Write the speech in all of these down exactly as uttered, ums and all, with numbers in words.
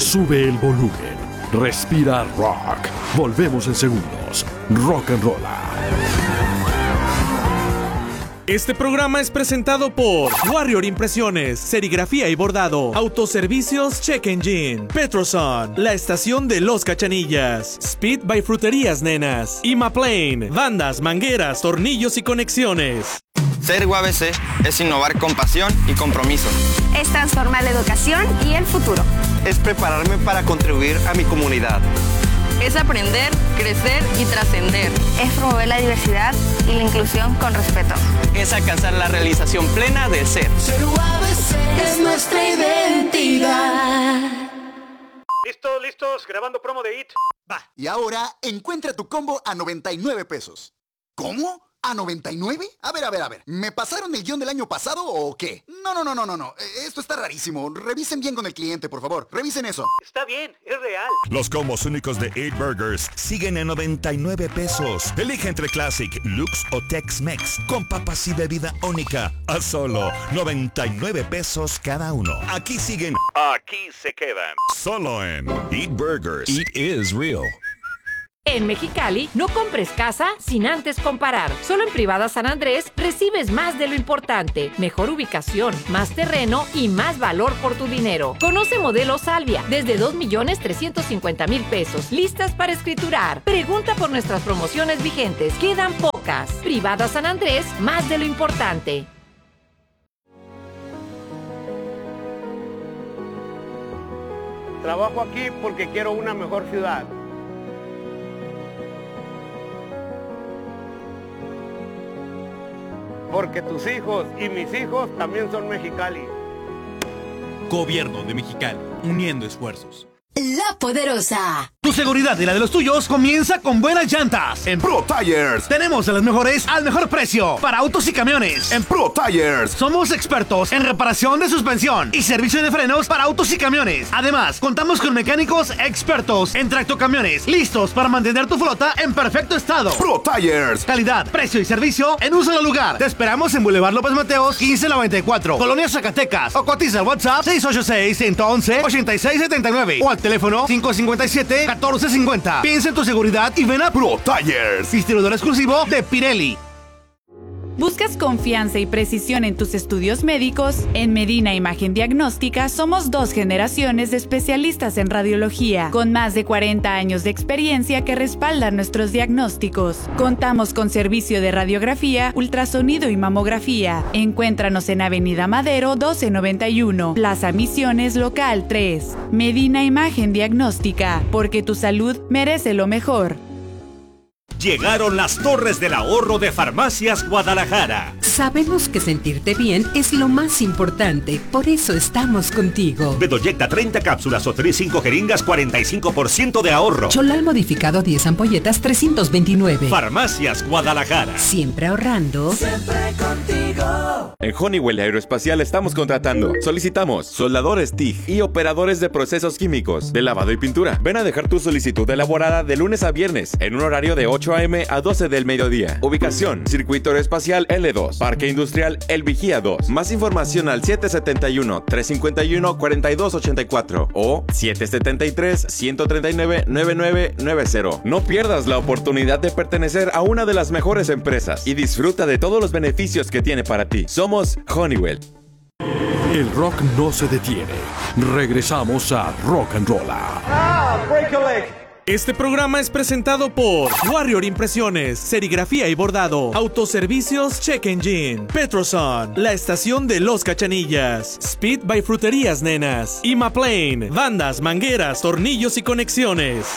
Sube el volumen. Respira rock. Volvemos en segundos. Rock and Rolla. Este programa es presentado por Warrior Impresiones, serigrafía y bordado, autoservicios Check Engine, Petroson, la estación de Los Cachanillas, Speed by Fruterías Nenas, Imaplane, bandas, mangueras, tornillos y conexiones. Ser U A B C es innovar con pasión y compromiso. Es transformar la educación y el futuro. Es prepararme para contribuir a mi comunidad. Es aprender, crecer y trascender. Es promover la diversidad y la inclusión con respeto. Es alcanzar la realización plena del ser. Ser U A B C es nuestra identidad. ¿Listos, listos? Grabando promo de It. Va. Y ahora encuentra tu combo a noventa y nueve pesos. ¿Cómo? ¿A noventa y nueve? A ver, a ver, a ver. ¿Me pasaron el guión del año pasado o qué? No, no, no, no, no, no. Esto está rarísimo. Revisen bien con el cliente, por favor. Revisen eso. Está bien, es real. Los combos únicos de Eight Burgers siguen en noventa y nueve pesos. Elige entre Classic, Lux o Tex-Mex con papas y bebida única a solo noventa y nueve pesos cada uno. Aquí siguen. Aquí se quedan. Solo en Eight Burgers. Eat is real. En Mexicali, no compres casa sin antes comparar. Solo en Privada San Andrés recibes más de lo importante. Mejor ubicación, más terreno y más valor por tu dinero. Conoce modelo Salvia desde dos millones trescientos cincuenta mil pesos. Listas para escriturar. Pregunta por nuestras promociones vigentes. Quedan pocas. Privada San Andrés, más de lo importante. Trabajo aquí porque quiero una mejor ciudad. Porque tus hijos y mis hijos también son Mexicali. Gobierno de Mexicali, uniendo esfuerzos. La Poderosa. Tu seguridad y la de los tuyos comienza con buenas llantas. En Pro Tires tenemos de las mejores al mejor precio para autos y camiones. En Pro Tires somos expertos en reparación de suspensión y servicio de frenos para autos y camiones. Además, contamos con mecánicos expertos en tractocamiones, listos para mantener tu flota en perfecto estado. Pro Tires, calidad, precio y servicio en un solo lugar. Te esperamos en Boulevard López Mateos quince noventa y cuatro, Colonia Zacatecas, o cotiza al WhatsApp seis ocho seis, uno uno uno, ocho seis siete nueve o al teléfono cinco cinco siete, uno cuatro cinco cero. Piensa en tu seguridad y ven a Pro Tires, distribuidor exclusivo de Pirelli. ¿Buscas confianza y precisión en tus estudios médicos? En Medina Imagen Diagnóstica somos dos generaciones de especialistas en radiología, con más de cuarenta años de experiencia que respaldan nuestros diagnósticos. Contamos con servicio de radiografía, ultrasonido y mamografía. Encuéntranos en Avenida Madero doce noventa y uno, Plaza Misiones Local tres. Medina Imagen Diagnóstica, porque tu salud merece lo mejor. Llegaron las Torres del Ahorro de Farmacias Guadalajara. Sabemos que sentirte bien es lo más importante, por eso estamos contigo. Bedoyecta treinta cápsulas o tres cinco jeringas, cuarenta y cinco por ciento de ahorro. Cholal modificado diez ampolletas, trescientos veintinueve. Farmacias Guadalajara. Siempre ahorrando. Siempre contigo. En Honeywell Aeroespacial estamos contratando. Solicitamos soldadores T I G y operadores de procesos químicos, de lavado y pintura. Ven a dejar tu solicitud elaborada de lunes a viernes en un horario de ocho a eme a doce del mediodía. Ubicación: Circuito Aeroespacial L dos, Parque Industrial El Vigía dos. Más información al siete siete uno, tres cinco uno, cuatro dos ocho cuatro o siete siete tres, uno tres nueve, nueve nueve nueve cero. No pierdas la oportunidad de pertenecer a una de las mejores empresas y disfruta de todos los beneficios que tiene para ti. Somos Honeywell. El rock no se detiene. Regresamos a Rock and Rolla. Ah, break a leg. Este programa es presentado por Warrior Impresiones, serigrafía y bordado, autoservicios Check Engine, Petroson, la estación de Los Cachanillas, Speed by Fruterías Nenas, Imaplane, bandas, mangueras, tornillos y conexiones.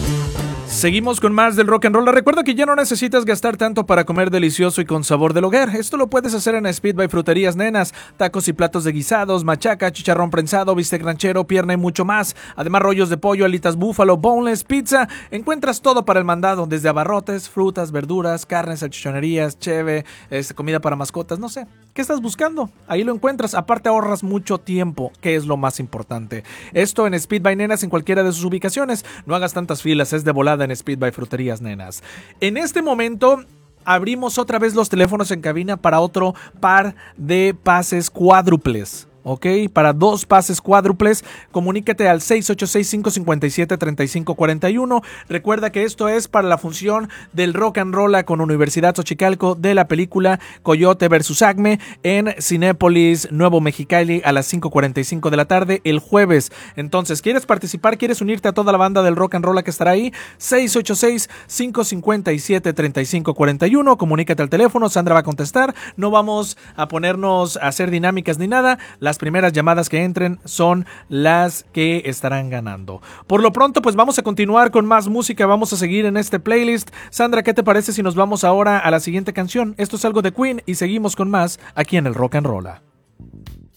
Seguimos con más del rock and roll. Recuerda que ya no necesitas gastar tanto para comer delicioso y con sabor del hogar. Esto lo puedes hacer en Speed by Fruterías Nenas. Tacos y platos de guisados, machaca, chicharrón prensado, bistec ranchero, pierna y mucho más. Además, rollos de pollo, alitas búfalo, boneless, pizza. Encuentras todo para el mandado, desde abarrotes, frutas, verduras, carnes, salchichonerías, cheve, este, comida para mascotas, no sé. ¿Qué estás buscando? Ahí lo encuentras. Aparte, ahorras mucho tiempo, que es lo más importante. Esto en Speed by Nenas en cualquiera de sus ubicaciones. No hagas tantas filas, es de volada en Speed by Fruterías Nenas. En este momento abrimos otra vez los teléfonos en cabina para otro par de pases cuádruples. ¿ok? Para dos pases cuádruples, comunícate al seis ocho seis, cinco cinco siete, tres cinco cuatro uno. Recuerda que esto es para la función del Rock and Roll con Universidad Xochicalco de la película Coyote versus Acme en Cinépolis Nuevo Mexicali a las cinco cuarenta y cinco de la tarde el jueves. Entonces, ¿quieres participar? ¿Quieres unirte a toda la banda del Rock and Roll que estará ahí? seis ocho seis, cinco cinco siete, tres cinco cuatro uno. Comunícate al teléfono, Sandra va a contestar. No vamos a ponernos a hacer dinámicas ni nada. Las primeras llamadas que entren son las que estarán ganando. Por lo pronto, pues vamos a continuar con más música, vamos a seguir en este playlist. Sandra, ¿qué te parece si nos vamos ahora a la siguiente canción? Esto es algo de Queen y seguimos con más aquí en el Rock and Roll.